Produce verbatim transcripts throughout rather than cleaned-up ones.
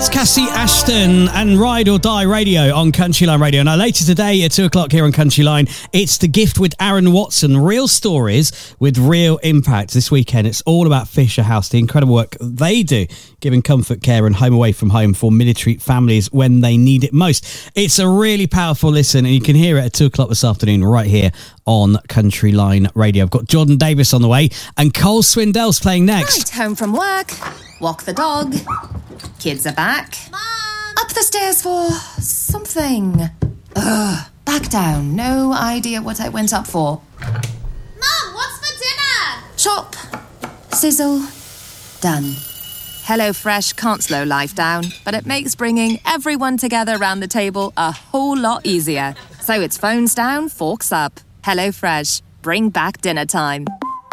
That's Cassie Ashton and Ride or Die Radio on Country Line Radio. Now, later today at two o'clock here on Country Line, it's The Gift with Aaron Watson. Real stories with real impact. This weekend, it's all about Fisher House, the incredible work they do, giving comfort care and home away from home for military families when they need it most. It's a really powerful listen, and you can hear it at two o'clock this afternoon right here on Country Line Radio. I've got Jordan Davis on the way, and Cole Swindell's playing next. Right, home from work, walk the dog, kids are back. Mom! Up the stairs for something. Ugh, back down. No idea what I went up for. Mom, what's for dinner? Chop, sizzle, done. HelloFresh can't slow life down, but it makes bringing everyone together around the table a whole lot easier. So it's phones down, forks up. HelloFresh, bring back dinner time.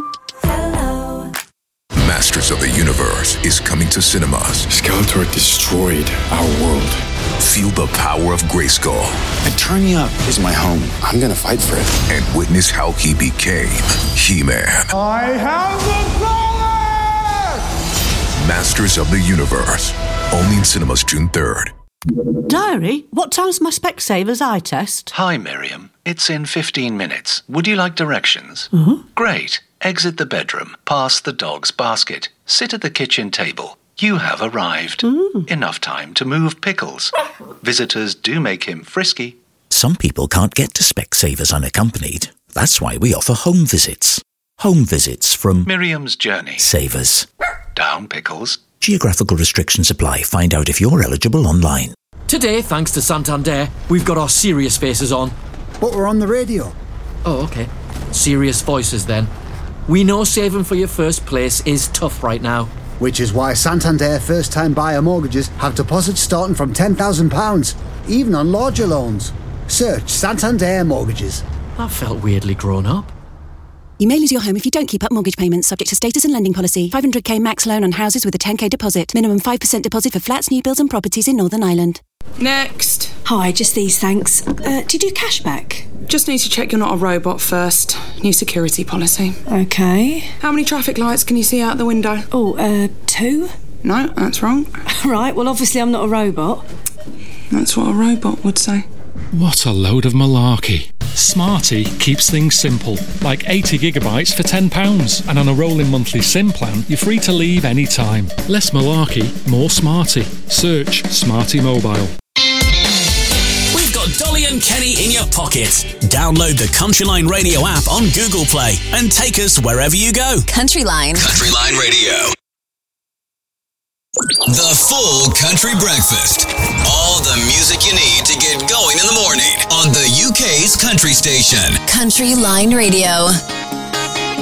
Masters of the Universe is coming to cinemas. Skeletor destroyed our world. Feel the power of Grayskull. Eternia is my home. I'm gonna fight for it. And witness how he became He-Man. I have the power! Masters of the Universe. Only in cinemas June third. Diary, what time's my Specsavers eye test? Hi, Miriam. It's in fifteen minutes. Would you like directions? Uh-huh. Great. Exit the bedroom, past the dog's basket, sit at the kitchen table. You have arrived. Mm. Enough time to move Pickles. Visitors do make him frisky. Some people can't get to Specsavers unaccompanied. That's why we offer home visits. Home visits from Miriam's Journey. Savers. Down, Pickles. Geographical restrictions apply. Find out if you're eligible online. Today, thanks to Santander, we've got our serious faces on. But we're on the radio. Oh, okay. Serious voices then. We know saving for your first place is tough right now. Which is why Santander first-time buyer mortgages have deposits starting from ten thousand pounds, even on larger loans. Search Santander Mortgages. That felt weirdly grown up. You may lose your home if you don't keep up mortgage payments, subject to status and lending policy. five hundred k max loan on houses with a ten k deposit. Minimum five percent deposit for flats, new builds and properties in Northern Ireland. Next. Hi, just these, thanks. Uh, do you do cashback? Just need to check you're not a robot first. New security policy. Okay. How many traffic lights can you see out the window? Oh, uh, two? No, that's wrong. Right, well, obviously I'm not a robot. That's what a robot would say. What a load of malarkey. Smarty keeps things simple, like eighty gigabytes for ten pounds, and on a rolling monthly SIM plan, you're free to leave any time. Less malarkey, more smarty. Search Smarty Mobile. We've got Dolly and Kenny in your pocket. Download the Country Line Radio app on Google Play and take us wherever you go. Country Line. Country Line Radio. The full country breakfast. All the music you need to get going in the morning on the U K's country station. Country Line Radio.